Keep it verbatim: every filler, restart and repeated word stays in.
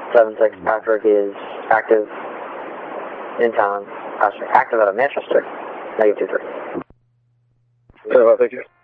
seven six Patrick is active in town. Uh, sorry, active out of Manchester. Negative two three. Very well, thank you.